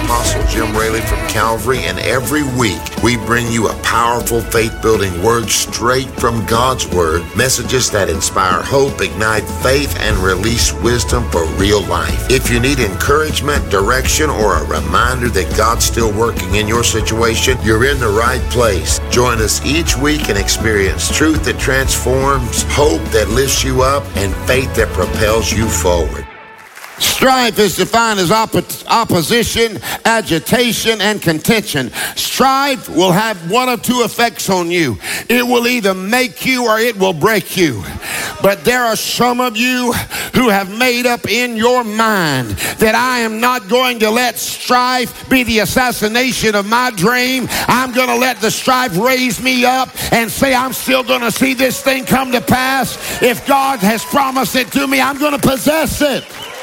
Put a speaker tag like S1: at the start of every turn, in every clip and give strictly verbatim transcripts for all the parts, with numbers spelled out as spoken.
S1: Apostle Jim Raley from Calvary, and every week we bring you a powerful faith-building word straight from God's Word, messages that inspire hope, ignite faith, and release wisdom for real life. If you need encouragement, direction, or a reminder that God's still working in your situation, you're in the right place. Join us each week and experience truth that transforms, hope that lifts you up, and faith that propels you forward.
S2: Strife is defined as oppo- opposition, agitation, and contention. Strife will have one of two effects on you. It will either make you or it will break you. But there are some of you who have made up in your mind that I am not going to let strife be the assassination of my dream. I'm going to let the strife raise me up and say I'm still going to see this thing come to pass. If God has promised it to me, I'm going to possess it.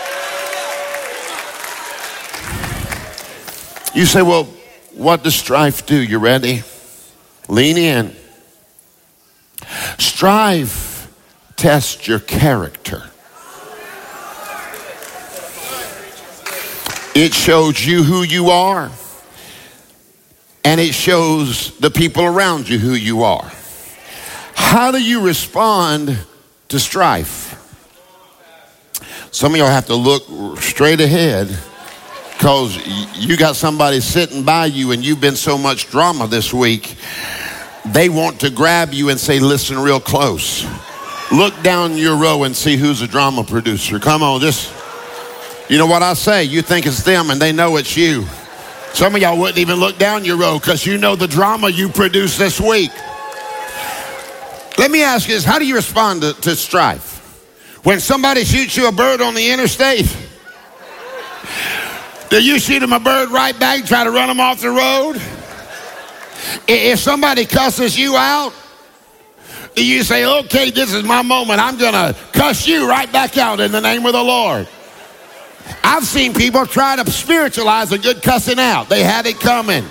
S2: You say, well, what does strife do? You ready? Lean in. Strife tests your character. It shows you who you are, and it shows the people around you who you are. How do you respond to strife? Some of y'all have to look straight ahead, because you got somebody sitting by you and you've been so much drama this week, they want to grab you and say, listen real close. Look down your row and see who's a drama producer. Come on, just, you know what I say? You think it's them and they know it's you. Some of y'all wouldn't even look down your row because you know the drama you produced this week. Let me ask you this, how do you respond to, to strife? When somebody shoots you a bird on the interstate, do you shoot them a bird right back and try to run them off the road? If somebody cusses you out, do you say, okay, this is my moment. I'm going to cuss you right back out in the name of the Lord? I've seen people try to spiritualize a good cussing out. They had it coming.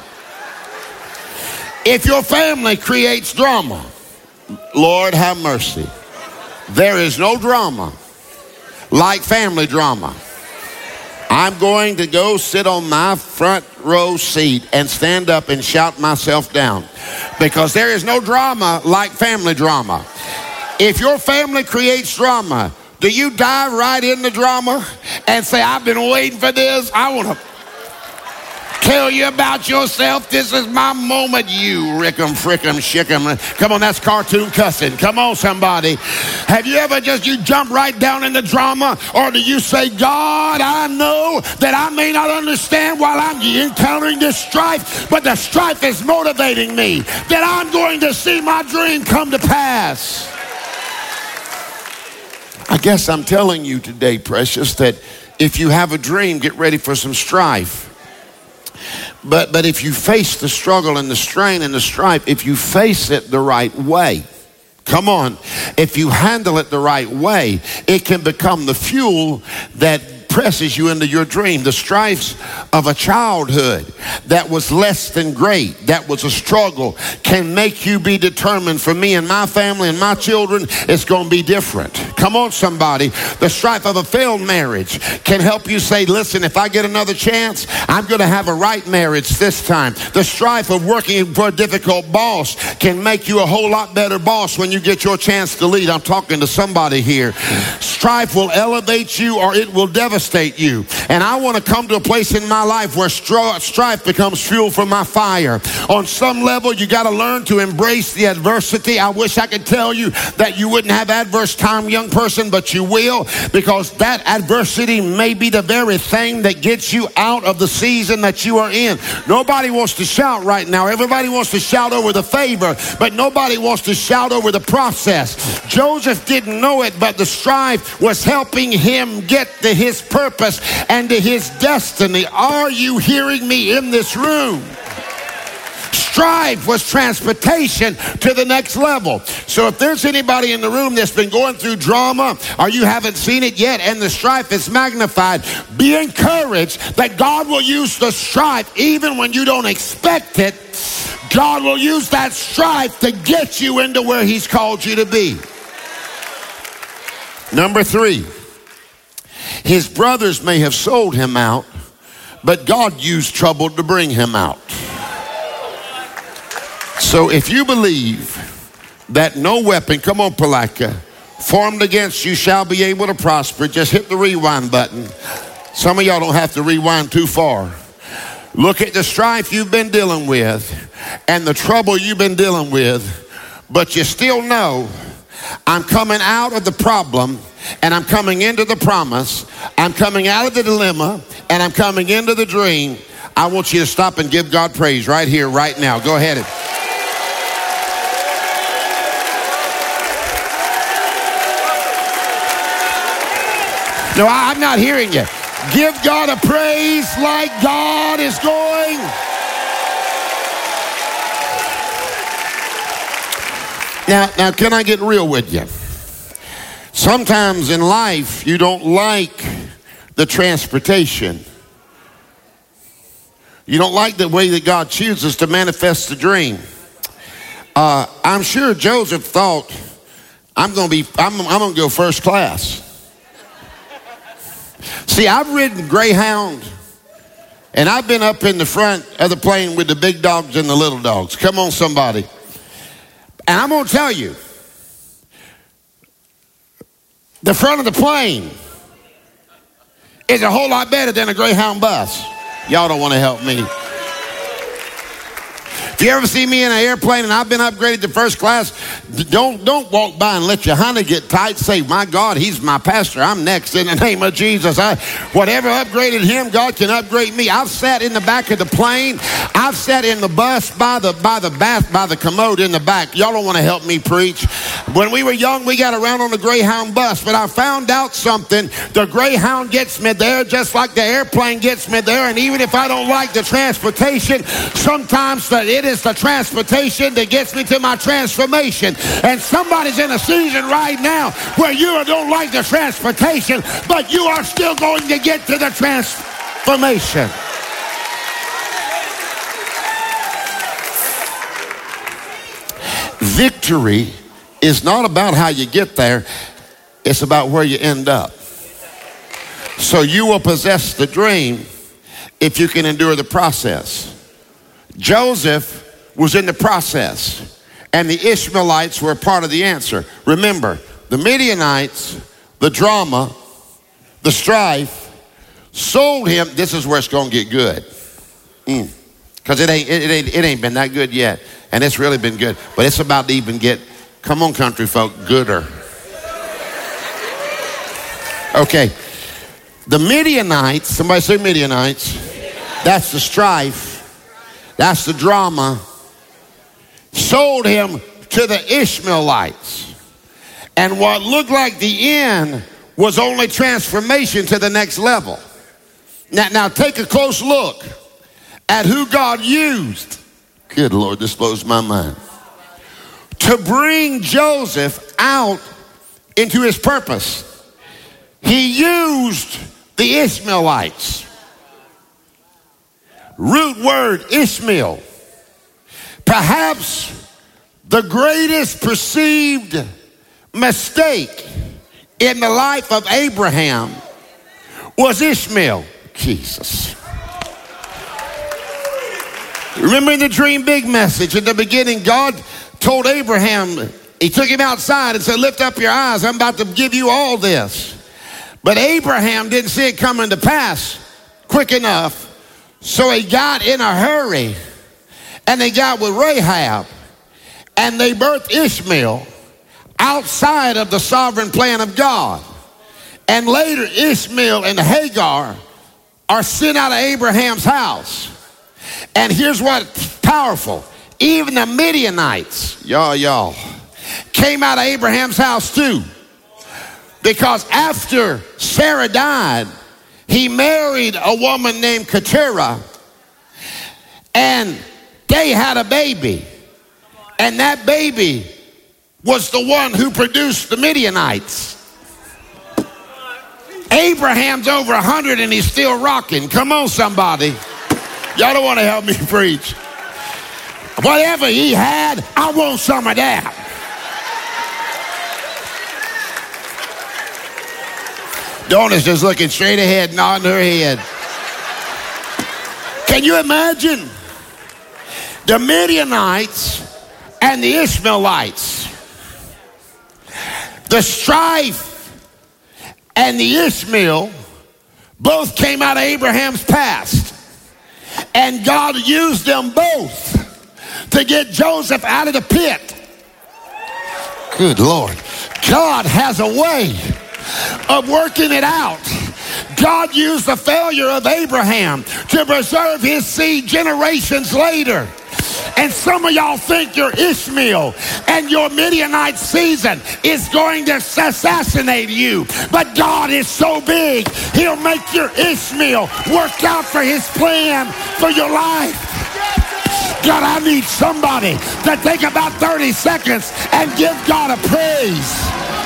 S2: If your family creates drama, Lord have mercy. There is no drama like family drama. I'm going to go sit on my front row seat and stand up and shout myself down, because there is no drama like family drama. If your family creates drama, do you dive right in the drama and say, I've been waiting for this? I want to tell you about yourself. This is my moment. You rickum, frickum, shickum. Come on, that's cartoon cussing. Come on, somebody. Have you ever just, you jump right down in the drama? Or do you say, God, I know that I may not understand while I'm encountering this strife, but the strife is motivating me, that I'm going to see my dream come to pass. I guess I'm telling you today, precious, that if you have a dream, get ready for some strife. But but if you face the struggle and the strain and the strife, if you face it the right way, come on, if you handle it the right way, it can become the fuel that presses you into your dream. The strifes of a childhood that was less than great, that was a struggle, can make you be determined. For me and my family and my children, it's going to be different. Come on, somebody. The strife of a failed marriage can help you say, listen, if I get another chance, I'm going to have a right marriage this time. The strife of working for a difficult boss can make you a whole lot better boss when you get your chance to lead. I'm talking to somebody here. Strife will elevate you or it will devastate you. And I want to come to a place in my life where strife becomes fuel for my fire. On some level, you got to learn to embrace the adversity. I wish I could tell you that you wouldn't have adverse time, young person, but you will, because that adversity may be the very thing that gets you out of the season that you are in. Nobody wants to shout right now. Everybody wants to shout over the favor, but nobody wants to shout over the process. Joseph didn't know it, but the strife was helping him get to his purpose and to his destiny. Are you hearing me in this room? Strife was transportation to the next level. So if there's anybody in the room that's been going through drama or you haven't seen it yet and the strife is magnified, be encouraged that God will use the strife even when you don't expect it. God will use that strife to get you into where he's called you to be. Number three, his brothers may have sold him out, but God used trouble to bring him out. So if you believe that no weapon, come on, Palatka, formed against you shall be able to prosper, just hit the rewind button. Some of y'all don't have to rewind too far. Look at the strife you've been dealing with and the trouble you've been dealing with, but you still know I'm coming out of the problem and I'm coming into the promise. I'm coming out of the dilemma and I'm coming into the dream. I want you to stop and give God praise right here, right now. Go ahead. No, I'm not hearing you. Give God a praise like God is going. Now, now, can I get real with you? Sometimes in life, you don't like the transportation. You don't like the way that God chooses to manifest the dream. Uh, I'm sure Joseph thought, I'm going to be, I'm, I'm going to go first class. See, I've ridden Greyhound, and I've been up in the front of the plane with the big dogs and the little dogs. Come on, somebody. And I'm going to tell you, the front of the plane is a whole lot better than a Greyhound bus. Y'all don't want to help me. If you ever see me in an airplane and I've been upgraded to first class, don't, don't walk by and let your honey get tight. Say, my God, he's my pastor. I'm next in the name of Jesus. I, whatever upgraded him, God can upgrade me. I've sat in the back of the plane. I've sat in the bus by the, by the bath, by the commode in the back. Y'all don't want to help me preach. When we were young, we got around on the Greyhound bus, but I found out something. The Greyhound gets me there just like the airplane gets me there. And even if I don't like the transportation, sometimes the, it is the transportation that gets me to my transformation. And somebody's in a season right now where you don't like the transportation, but you are still going to get to the transformation. Victory is not about how you get there. It's about where you end up. So you will possess the dream if you can endure the process. Joseph was in the process, and the Ishmaelites were a part of the answer. Remember, the Midianites, the drama, the strife, sold him. This is where it's going to get good. Mm. Because it ain't, it, ain't, it ain't been that good yet, and it's really been good. But it's about to even get, come on, country folk, gooder. Okay. The Midianites, somebody say Midianites. That's the strife. That's the drama. Sold him to the Ishmaelites. And what looked like the end was only transformation to the next level. Now, now take a close look at who God used. Good Lord, this blows my mind. To bring Joseph out into his purpose. He used the Ishmaelites. Root word Ishmael. Perhaps the greatest perceived mistake in the life of Abraham was Ishmael. Jesus. Remember in the dream big message in the beginning, God told Abraham, he took him outside and said, lift up your eyes. I'm about to give you all this. But Abraham didn't see it coming to pass quick enough. So he got in a hurry, and they got with Rahab, and they birthed Ishmael outside of the sovereign plan of God. And later Ishmael and Hagar are sent out of Abraham's house. And here's what's powerful. Even the Midianites, y'all, y'all, came out of Abraham's house too. Because after Sarah died, he married a woman named Keturah, and they had a baby. And that baby was the one who produced the Midianites. Abraham's over one hundred and he's still rocking. Come on, somebody. Y'all don't want to help me preach. Whatever he had, I want some of that. Donna's just looking straight ahead, nodding her head. Can you imagine the Midianites and the Ishmaelites? The strife and the Ishmael both came out of Abraham's past. And God used them both to get Joseph out of the pit. Good Lord. God has a way of working it out. God used the failure of Abraham to preserve his seed generations later. And some of y'all think your Ishmael and your Midianite season is going to assassinate you. But God is so big, he'll make your Ishmael work out for his plan for your life. God, I need somebody to take about thirty seconds and give God a praise.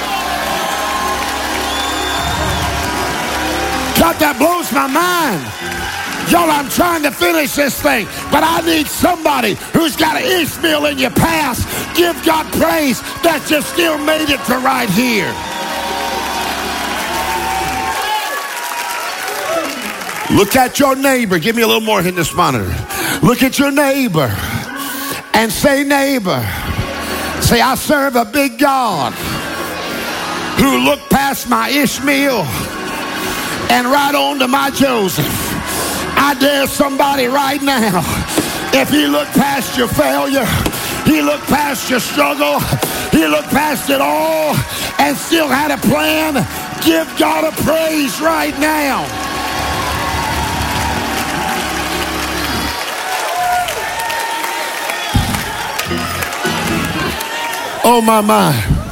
S2: God, that blows my mind. Y'all, I'm trying to finish this thing, but I need somebody who's got an Ishmael in your past. Give God praise that you still made it to right here. Look at your neighbor. Give me a little more in this monitor. Look at your neighbor and say, neighbor. Say, I serve a big God who looked past my Ishmael and right on to my Joseph. I dare somebody right now, if he looked past your failure, he looked past your struggle, he looked past it all and still had a plan, give God a praise right now. Oh my, my.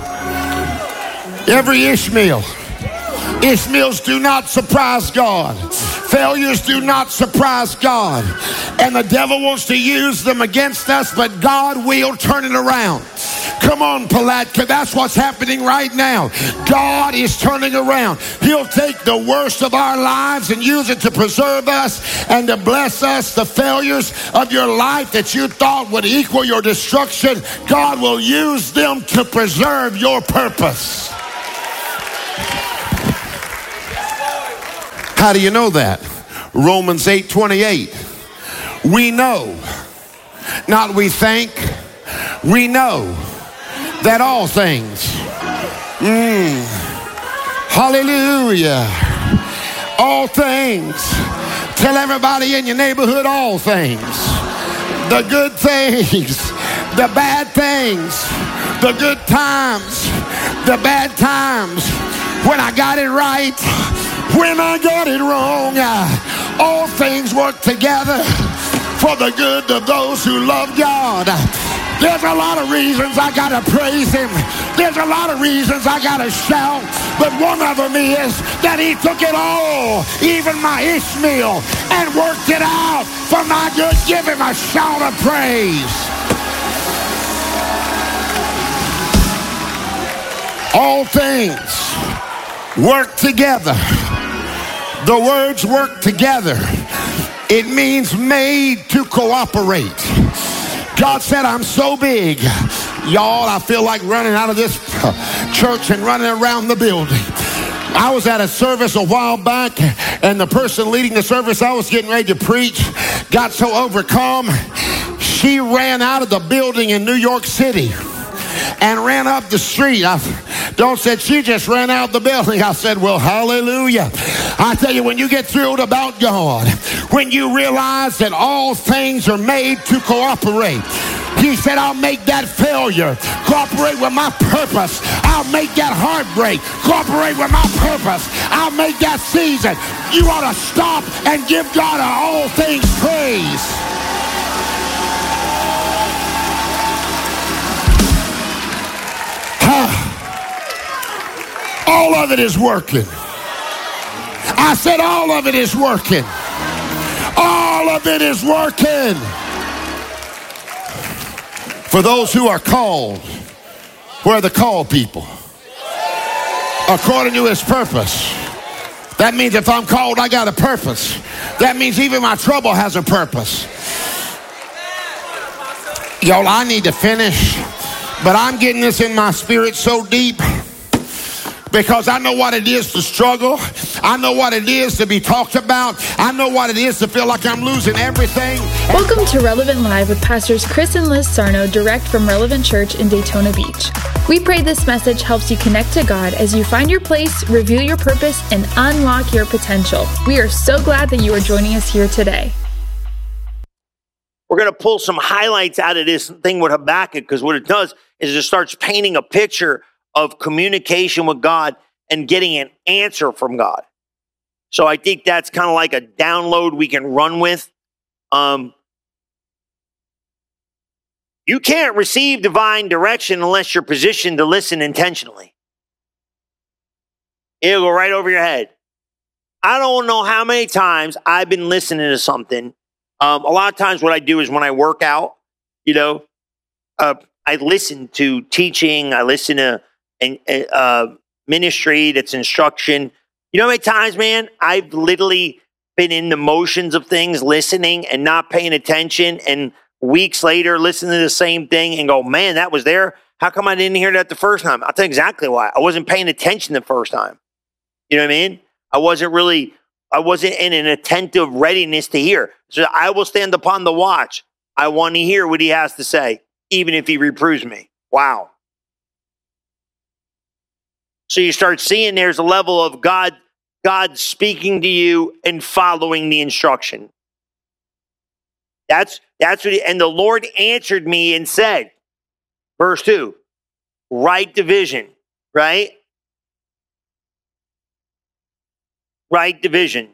S2: Every Ishmael. Ishmaels do not surprise God. Failures do not surprise God. And the devil wants to use them against us, but God will turn it around. Come on, Palatka, that's what's happening right now. God is turning around. He'll take the worst of our lives and use it to preserve us and to bless us. The failures of your life that you thought would equal your destruction, God will use them to preserve your purpose. How do you know that? Romans eight twenty-eight. We know, not we think, we know that all things, mm, hallelujah, all things, tell everybody in your neighborhood all things, the good things, the bad things, the good times, the bad times, when I got it right, when I got it wrong, uh, all things work together for the good of those who love God. There's a lot of reasons I gotta praise him. There's a lot of reasons I gotta shout. But one of them is that he took it all, even my Ishmael, and worked it out for my good. Give him a shout of praise. All things work together. The words work together. It means made to cooperate. God said, I'm so big. Y'all, I feel like running out of this church and running around the building. I was at a service a while back, and the person leading the service I was getting ready to preach got so overcome, she ran out of the building in New York City and ran up the street. I don't said she just ran out the building. I said, well, hallelujah. I tell you, when you get thrilled about God, when you realize that all things are made to cooperate. He said, I'll make that failure cooperate with my purpose. I'll make that heartbreak cooperate with my purpose. I'll make that season. You ought to stop and give God a all things praise. All of it is working. I said all of it is working. All of it is working. For those who are called, we're the called people. According to his purpose. That means if I'm called, I got a purpose. That means even my trouble has a purpose. Y'all, I need to finish, but I'm getting this in my spirit so deep. Because I know what it is to struggle. I know what it is to be talked about. I know what it is to feel like I'm losing everything.
S3: Welcome to Relevant Live with Pastors Chris and Liz Sarno, direct from Relevant Church in Daytona Beach. We pray this message helps you connect to God as you find your place, reveal your purpose, and unlock your potential. We are so glad that you are joining us here today.
S4: We're going to pull some highlights out of this thing with Habakkuk, because what it does is it starts painting a picture of communication with God and getting an answer from God. So I think that's kind of like a download we can run with. Um, you can't receive divine direction unless you're positioned to listen intentionally. It'll go right over your head. I don't know how many times I've been listening to something. Um, a lot of times what I do is when I work out, you know, uh, I listen to teaching, I listen to uh, ministry that's instruction. You know how many times, man, I've literally been in the motions of things, listening and not paying attention, and weeks later listen to the same thing and go, man, that was there. How come I didn't hear that the first time? I'll tell you exactly why. I wasn't paying attention the first time. You know what I mean? I wasn't really... I wasn't in an attentive readiness to hear. So I will stand upon the watch. I want to hear what he has to say, even if he reproves me. Wow. So you start seeing there's a level of God, God speaking to you and following the instruction. That's, that's what he, and the Lord answered me and said, verse two, right division, right? Right division.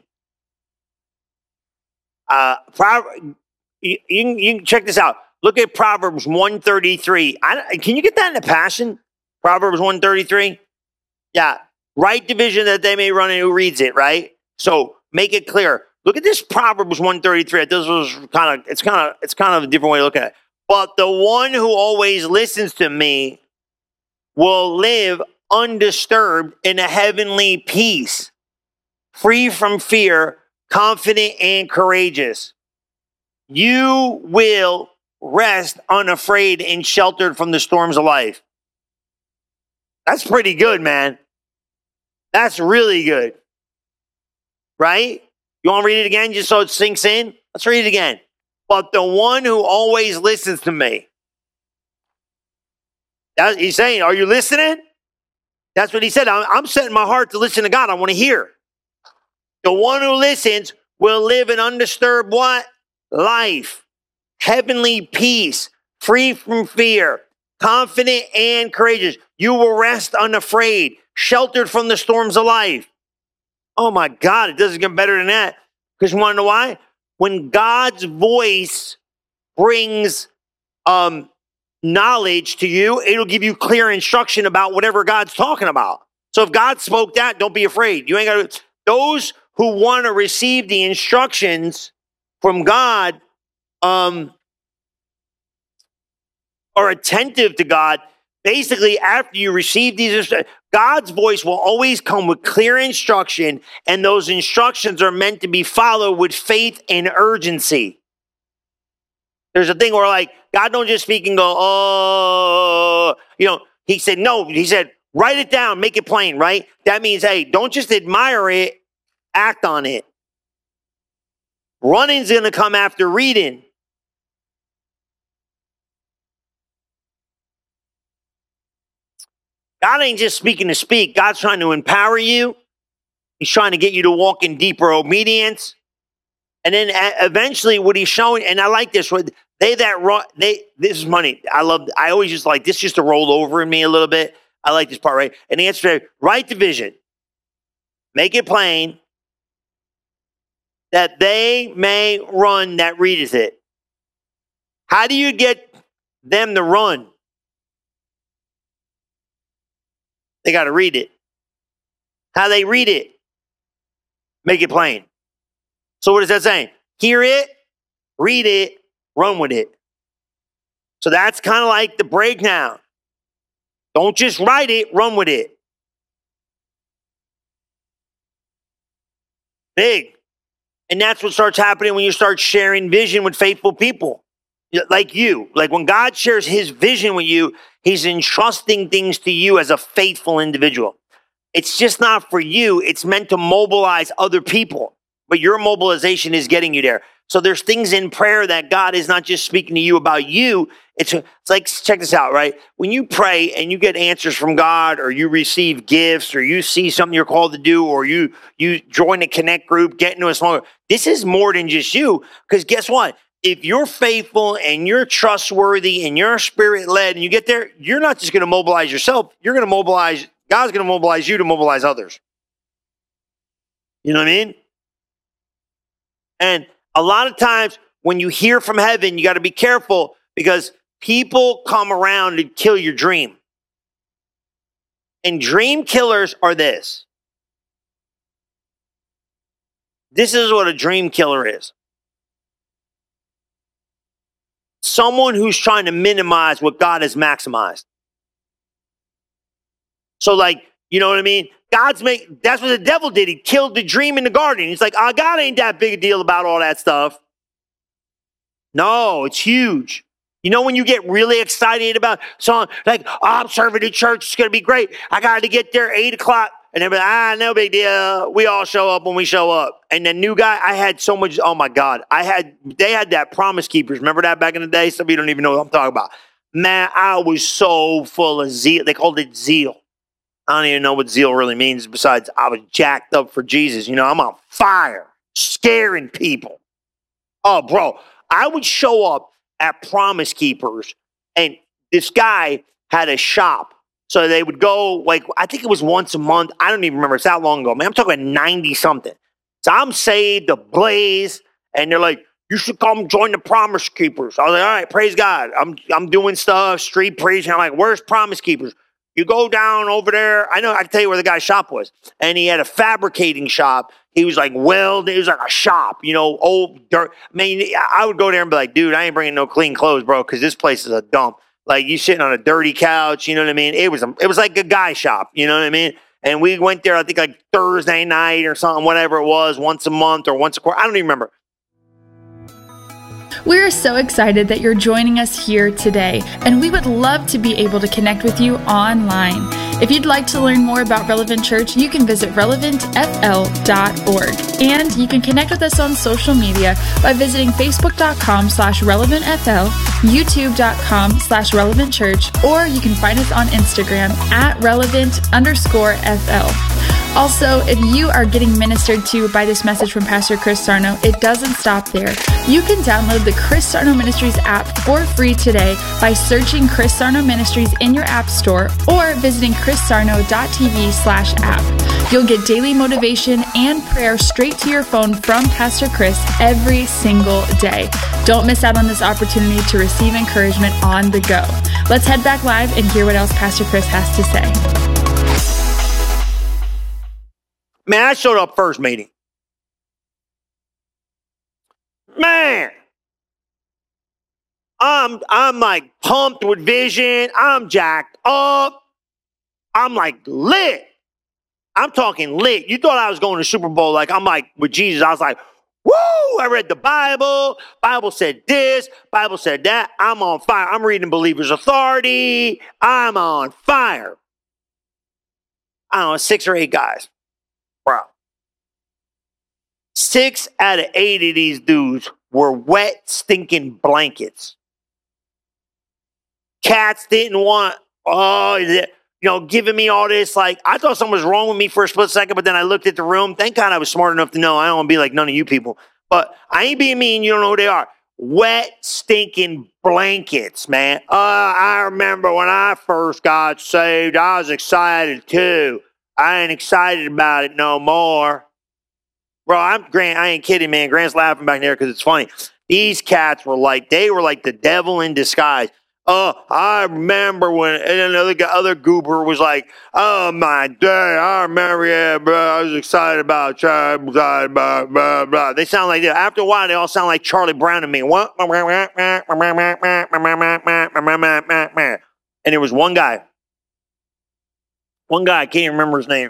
S4: Uh, Pro- you, you, can, you can check this out. Look at Proverbs one thirty-three. I, can you get that in the Passion? Proverbs one thirty-three? Yeah. Right division that they may run and who reads it, right? So make it clear. Look at this Proverbs one thirty-three. This was kind of, it's kind of, it's kind of a different way to look at it. But the one who always listens to me will live undisturbed in a heavenly peace, free from fear, confident and courageous. You will rest unafraid and sheltered from the storms of life. That's pretty good, man. That's really good. Right? You want to read it again just so it sinks in? Let's read it again. But the one who always listens to me. That, he's saying, are you listening? That's what he said. I'm, I'm setting my heart to listen to God. I want to hear. The one who listens will live an undisturbed what? Life. Heavenly peace. Free from fear. Confident and courageous. You will rest unafraid. Sheltered from the storms of life. Oh my God, it doesn't get better than that. Because you want to know why? When God's voice brings um, knowledge to you, it'll give you clear instruction about whatever God's talking about. So if God spoke that, don't be afraid. You ain't got to. Those who want to receive the instructions from God um, are attentive to God. Basically, after you receive these instructions, God's voice will always come with clear instruction, and those instructions are meant to be followed with faith and urgency. There's a thing where, like, God don't just speak and go, oh, you know, he said, no, he said, write it down, make it plain, right? That means, hey, don't just admire it, act on it. Running's going to come after reading. God ain't just speaking to speak. God's trying to empower you. He's trying to get you to walk in deeper obedience. And then eventually what he's showing, and I like this, they that run, they, this is money. I love, I always just like this just to roll over in me a little bit. I like this part, right? And the answer is right division. Make it plain, that they may run that readeth it. How do you get them to run? They got to read it. How they read it? Make it plain. So what is that saying? Hear it, read it, run with it. So that's kind of like the breakdown. Don't just write it, run with it. Big. And that's what starts happening when you start sharing vision with faithful people. Like you. Like when God shares his vision with you, he's entrusting things to you as a faithful individual. It's just not for you. It's meant to mobilize other people. But your mobilization is getting you there. So there's things in prayer that God is not just speaking to you about you. It's, it's like, check this out, right? When you pray and you get answers from God, or you receive gifts, or you see something you're called to do, or you you join a connect group, get into a small group, this is more than just you. Because guess what? If you're faithful and you're trustworthy and you're spirit-led and you get there, you're not just going to mobilize yourself. You're going to mobilize, God's going to mobilize you to mobilize others. You know what I mean? And a lot of times when you hear from heaven, you got to be careful, because people come around and kill your dream. And dream killers are this. This is what a dream killer is. Someone who's trying to minimize what God has maximized. So like, you know what I mean? God's make, that's what the devil did. He killed the dream in the garden. He's like, oh, God ain't that big a deal about all that stuff. No, it's huge. You know, when you get really excited about something, like, oh, I'm serving at church, it's going to be great. I got to get there eight o'clock. And they're like, ah, no big deal. We all show up when we show up. And the new guy, I had so much, oh my God. I had, they had that Promise Keepers. Remember that back in the day? Some of you don't even know what I'm talking about. Man, I was so full of zeal. They called it zeal. I don't even know what zeal really means, besides I was jacked up for Jesus. You know, I'm on fire, scaring people. Oh, bro, I would show up at Promise Keepers, and this guy had a shop. So they would go, like, I think it was once a month. I don't even remember. It's that long ago. Man, I'm talking about ninety-something. So I'm saved, ablaze, and they're like, you should come join the Promise Keepers. I was like, all right, praise God. I'm I'm doing stuff, street preaching. I'm like, where's Promise Keepers? You go down over there. I know, I can tell you where the guy's shop was. And he had a fabricating shop. He was like, well, it was like a shop, you know, old dirt. I mean, I would go there and be like, dude, I ain't bringing no clean clothes, bro, because this place is a dump. Like, you sitting on a dirty couch, you know what I mean? It was a, it was like a guy shop, you know what I mean? And we went there, I think, like Thursday night or something, whatever it was, once a month or once a quarter. I don't even remember.
S3: We are so excited that you're joining us here today, and we would love to be able to connect with you online. If you'd like to learn more about Relevant Church, you can visit relevant f l dot org, and you can connect with us on social media by visiting facebook.com slash relevantfl, youtube.com slash relevant church, or you can find us on Instagram at relevant underscore fl. Also, if you are getting ministered to by this message from Pastor Chris Sarno, it doesn't stop there. You can download the Chris Sarno Ministries app for free today by searching Chris Sarno Ministries in your app store or visiting chrissarno.tv slash app. You'll get daily motivation and prayer straight to your phone from Pastor Chris every single day. Don't miss out on this opportunity to receive encouragement on the go. Let's head back live and hear what else Pastor Chris has to say.
S4: Man, I showed up first meeting. Man, I'm I'm like pumped with vision. I'm jacked up. I'm like lit. I'm talking lit. You thought I was going to Super Bowl. Like, I'm like with Jesus. I was like, woo! I read the Bible. Bible said this. Bible said that. I'm on fire. I'm reading Believer's Authority. I'm on fire. I don't know, six or eight guys. Bro, six out of eight of these dudes were wet, stinking blankets. Cats didn't want, oh, you know, giving me all this. Like, I thought something was wrong with me for a split second, but then I looked at the room. Thank God I was smart enough to know I don't want to be like none of you people. But I ain't being mean. You don't know who they are. Wet, stinking blankets, man. Uh, I remember when I first got saved, I was excited too. I ain't excited about it no more. Bro, I'm Grant. I ain't kidding, man. Grant's laughing back there because it's funny. These cats were like, they were like the devil in disguise. Oh, I remember when and another guy, other goober was like, oh my day, I remember, yeah, bro, I was excited about church, excited about blah, blah. They sound like that. After a while, they all sound like Charlie Brown to me. What? And there was one guy. One guy, I can't even remember his name.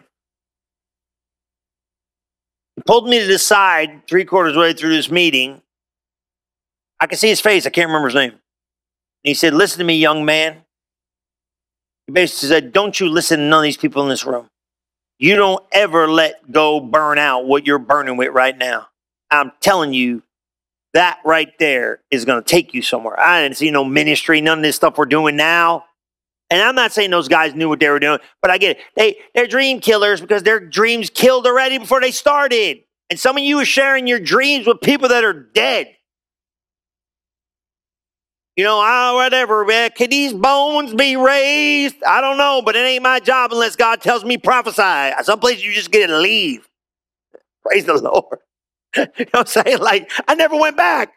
S4: He pulled me to the side three quarters way through this meeting. I can see his face. I can't remember his name. And he said, listen to me, young man. He basically said, don't you listen to none of these people in this room. You don't ever let go burn out what you're burning with right now. I'm telling you, that right there is going to take you somewhere. I didn't see no ministry, none of this stuff we're doing now. And I'm not saying those guys knew what they were doing, but I get it. They, they're dream killers because their dreams killed already before they started. And some of you are sharing your dreams with people that are dead. You know, oh, whatever, man. Can these bones be raised? I don't know, but it ain't my job unless God tells me prophesy. Some places you just get to leave. Praise the Lord. You know what I'm saying? Like, I never went back.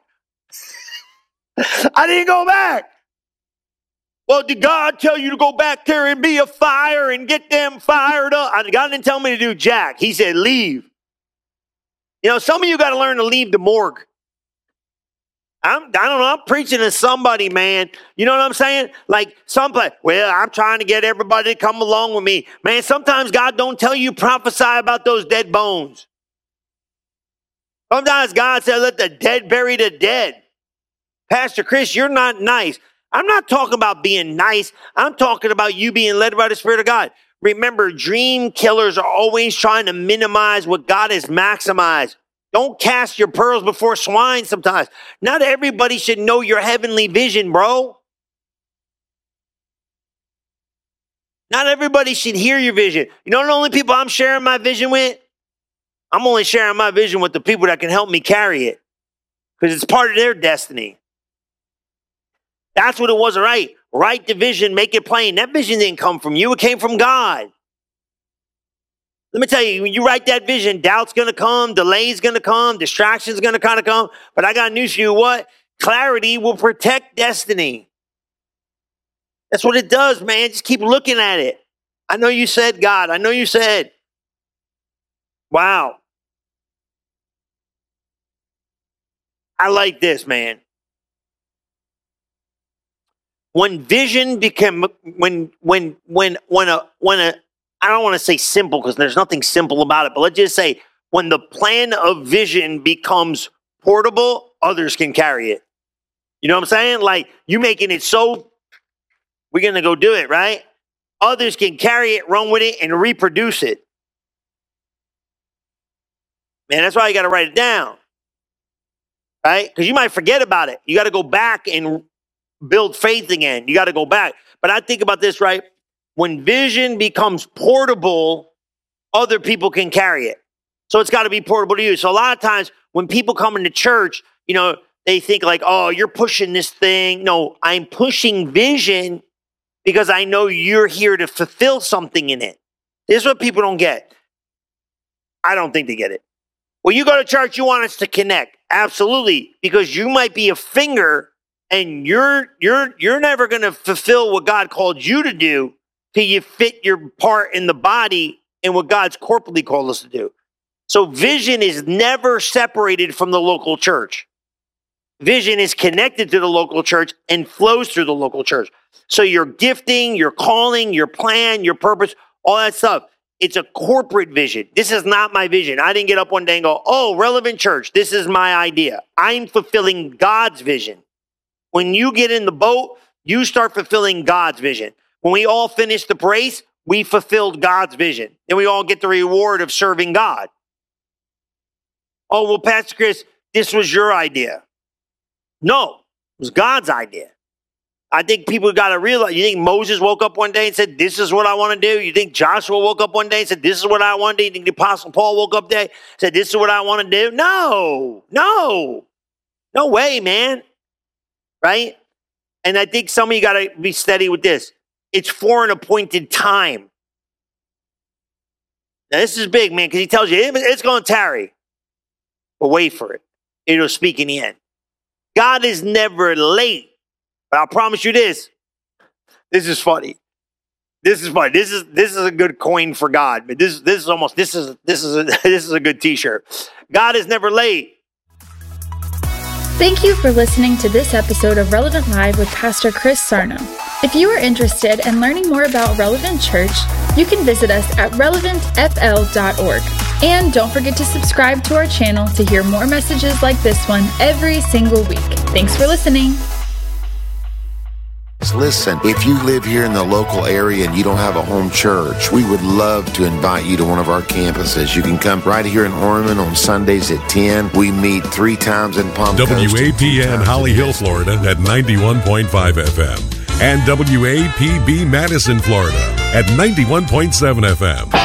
S4: I didn't go back. Well, did God tell you to go back there and be a fire and get them fired up? God didn't tell me to do jack. He said, leave. You know, some of you got to learn to leave the morgue. I'm, I don't know, I'm preaching to somebody, man. You know what I'm saying? Like, somebody, well, I'm trying to get everybody to come along with me. Man, sometimes God don't tell you prophesy about those dead bones. Sometimes God said, let the dead bury the dead. Pastor Chris, you're not nice. I'm not talking about being nice. I'm talking about you being led by the Spirit of God. Remember, dream killers are always trying to minimize what God has maximized. Don't cast your pearls before swine sometimes. Not everybody should know your heavenly vision, bro. Not everybody should hear your vision. You know the only people I'm sharing my vision with? I'm only sharing my vision with the people that can help me carry it. Because it's part of their destiny. That's what it was, right? Write the vision, make it plain. That vision didn't come from you. It came from God. Let me tell you, when you write that vision, doubt's going to come, delay's going to come, distraction's going to kind of come. But I got news for you. What? Clarity will protect destiny. That's what it does, man. Just keep looking at it. I know you said, God. I know you said. Wow. I like this, man. When vision became, when, when, when, when a, when a, I don't want to say simple because there's nothing simple about it, but let's just say when the plan of vision becomes portable, others can carry it. You know what I'm saying? Like you making it so, we're going to go do it, right? Others can carry it, run with it, and reproduce it. Man, that's why you got to write it down, right? Because you might forget about it. You got to go back and build faith again. You got to go back. But I think about this, right? When vision becomes portable, other people can carry it. So it's got to be portable to you. So a lot of times when people come into church, you know, they think like, oh, you're pushing this thing. No, I'm pushing vision because I know you're here to fulfill something in it. This is what people don't get. I don't think they get it. When you go to church, you want us to connect. Absolutely. Because you might be a finger and you're, you're, you're never going to fulfill what God called you to do till you fit your part in the body and what God's corporately called us to do. So vision is never separated from the local church. Vision is connected to the local church and flows through the local church. So your gifting, your calling, your plan, your purpose, all that stuff, it's a corporate vision. This is not my vision. I didn't get up one day and go, oh, Relevant Church, this is my idea. I'm fulfilling God's vision. When you get in the boat, you start fulfilling God's vision. When we all finish the race, we fulfilled God's vision. And we all get the reward of serving God. Oh, well, Pastor Chris, this was your idea. No, it was God's idea. I think people got to realize, you think Moses woke up one day and said, this is what I want to do? You think Joshua woke up one day and said, this is what I want to do? You think the Apostle Paul woke up there and said, this is what I want to do? No, no, no way, man. Right? And I think some of you got to be steady with this. It's for an appointed time. Now, this is big, man, because he tells you it's going to tarry. But wait for it. It'll speak in the end. God is never late. But I'll promise you this. This is funny. This is funny. This is this is a good coin for God. But this this is almost this is this is a, this is a good T-shirt. God is never late.
S3: Thank you for listening to this episode of Relevant Live with Pastor Chris Sarno. If you are interested in learning more about Relevant Church, you can visit us at relevant f l dot org. And don't forget to subscribe to our channel to hear more messages like this one every single week. Thanks for listening.
S1: Listen, if you live here in the local area and you don't have a home church, we would love to invite you to one of our campuses. You can come right here in Orman on Sundays at ten. We meet three times in Palm Coast.
S5: W A P N Holly Hill, Florida at ninety-one point five F M and W A P B Madison, Florida at ninety-one point seven F M.